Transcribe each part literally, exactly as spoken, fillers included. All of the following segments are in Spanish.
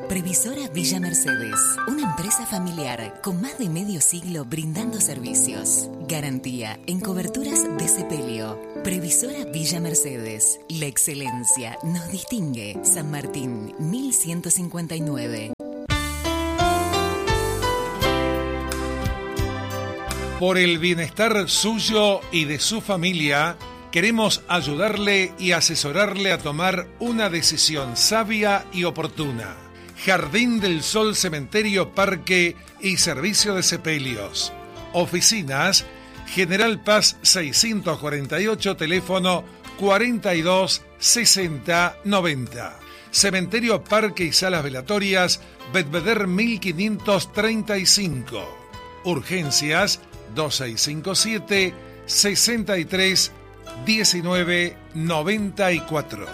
Previsora Villa Mercedes, una empresa familiar con más de medio siglo brindando servicios. Garantía en coberturas de sepelio. Previsora Villa Mercedes, la excelencia nos distingue. San Martín, mil ciento cincuenta y nueve. Por el bienestar suyo y de su familia, queremos ayudarle y asesorarle a tomar una decisión sabia y oportuna. Jardín del Sol, Cementerio, Parque y Servicio de Sepelios. Oficinas, General Paz seiscientos cuarenta y ocho, teléfono cuarenta y dos sesenta noventa. Cementerio, Parque y Salas Velatorias, Belvedere mil quinientos treinta y cinco. Urgencias, dos seis cinco siete, sesenta y tres, diecinueve, noventa y cuatro.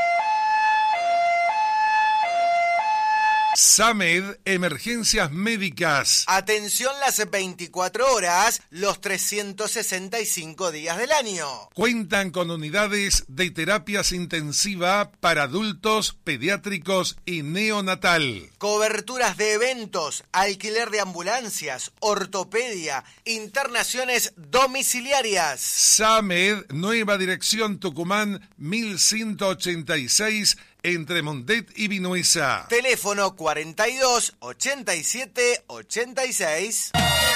SAMED, Emergencias Médicas. Atención las veinticuatro horas, los trescientos sesenta y cinco días del año. Cuentan con unidades de terapias intensiva para adultos, pediátricos y neonatal. Coberturas de eventos, alquiler de ambulancias, ortopedia, internaciones domiciliarias. SAMED, Nueva Dirección Tucumán, mil ciento ochenta y seis, entre Mundet y Vinuesa. Teléfono cuarenta y dos, ochenta y siete, ochenta y seis.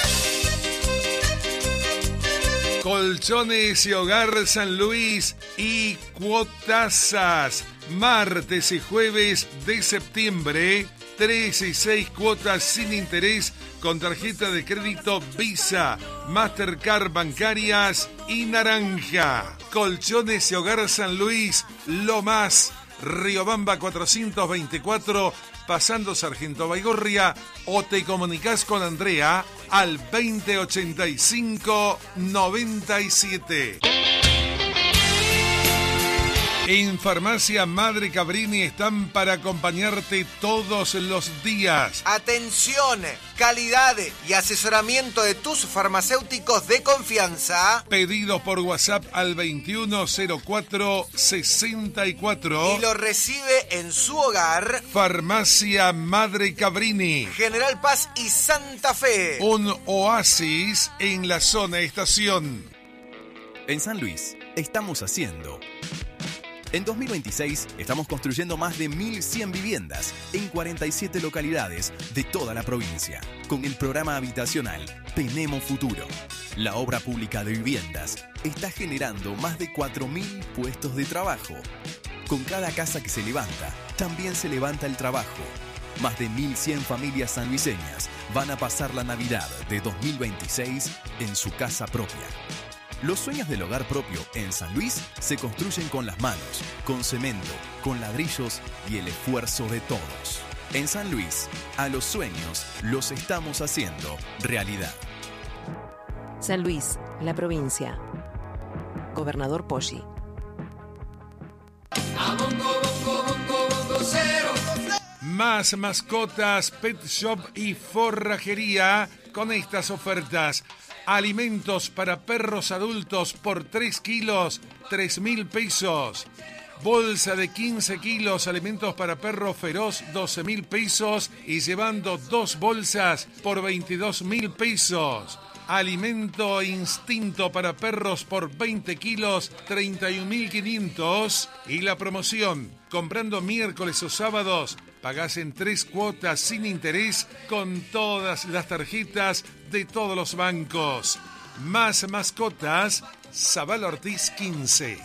Colchones y Hogar San Luis y Cuotasas. Martes y jueves de septiembre, tres y seis cuotas sin interés con tarjeta de crédito Visa, Mastercard bancarias y naranja. Colchones y Hogar San Luis, lo más. Riobamba cuatrocientos veinticuatro, pasando Sargento Baigorria, o te comunicas con Andrea al veinte ochenta y cinco noventa y siete. En Farmacia Madre Cabrini están para acompañarte todos los días. Atención, calidad y asesoramiento de tus farmacéuticos de confianza. Pedidos por WhatsApp al veintiuno cero cuatro sesenta y cuatro. Y lo recibe en su hogar. Farmacia Madre Cabrini. General Paz y Santa Fe. Un oasis en la zona estación. En San Luis estamos haciendo... En dos mil veintiséis estamos construyendo más de mil cien viviendas en cuarenta y siete localidades de toda la provincia. Con el programa habitacional Tenemos Futuro. La obra pública de viviendas está generando más de cuatro mil puestos de trabajo. Con cada casa que se levanta, también se levanta el trabajo. Más de mil cien familias sanluiseñas van a pasar la Navidad de dos mil veintiséis en su casa propia. Los sueños del hogar propio en San Luis se construyen con las manos, con cemento, con ladrillos y el esfuerzo de todos. En San Luis, a los sueños los estamos haciendo realidad. San Luis, la provincia. Gobernador Poggi. Más mascotas, pet shop y forrajería con estas ofertas. Alimentos para perros adultos por tres kilos, tres mil pesos. Bolsa de quince kilos, alimentos para perro feroz, doce mil pesos. Y llevando dos bolsas por veintidós mil pesos. Alimento instinto para perros por veinte kilos, treinta y un mil quinientos. Y la promoción, comprando miércoles o sábados, pagás en tres cuotas sin interés con todas las tarjetas de todos los bancos. Más mascotas, Zabal Ortiz quince.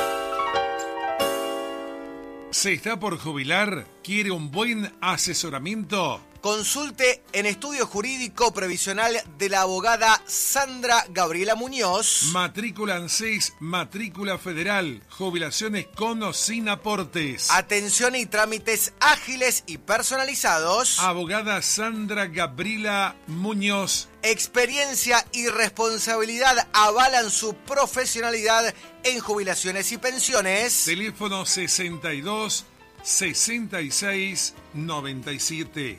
¿Se está por jubilar? ¿Quiere un buen asesoramiento? Consulte en Estudio Jurídico Previsional de la abogada Sandra Gabriela Muñoz. Matrícula ANSES, matrícula federal, jubilaciones con o sin aportes. Atención y trámites ágiles y personalizados. Abogada Sandra Gabriela Muñoz. Experiencia y responsabilidad avalan su profesionalidad en jubilaciones y pensiones. Teléfono sesenta y dos, sesenta y seis, noventa y siete.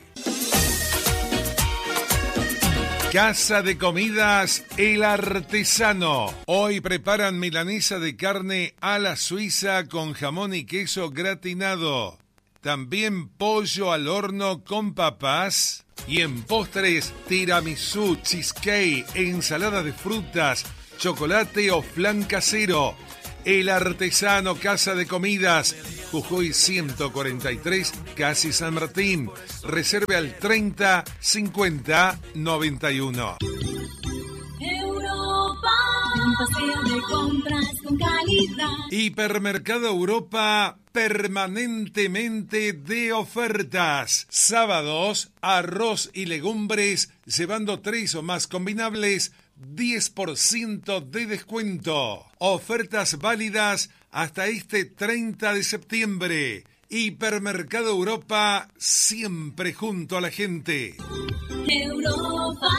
Casa de Comidas El Artesano. Hoy preparan milanesa de carne a la suiza con jamón y queso gratinado. También pollo al horno con papas. Y en postres, tiramisú, cheesecake, ensalada de frutas, chocolate o flan casero. El Artesano Casa de Comidas, Jujuy ciento cuarenta y tres, Casi San Martín. Reserve al treinta cincuenta noventa y uno. Europa, un paseo de compras con calidad. Hipermercado Europa, permanentemente de ofertas. Sábados, arroz y legumbres, llevando tres o más combinables, diez por ciento de descuento. Ofertas válidas hasta este treinta de septiembre. Hipermercado Europa, siempre junto a la gente. Europa.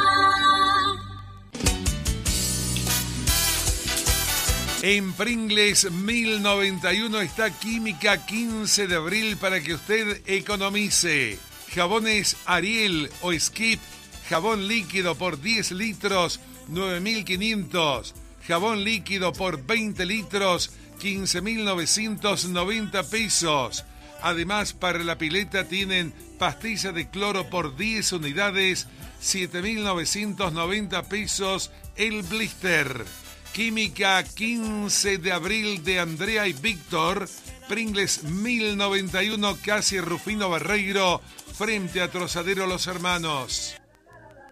En Pringles mil noventa y uno está Química quince de abril para que usted economice. Jabones Ariel o Skip, jabón líquido por diez litros, nueve mil quinientos. Jabón líquido por veinte litros, quince mil novecientos noventa pesos. Además, para la pileta tienen pastilla de cloro por diez unidades, siete mil novecientos noventa pesos el blister. Química quince de abril de Andrea y Víctor, Pringles mil noventa y uno, casi Rufino Barreiro, frente a Trozadero Los Hermanos.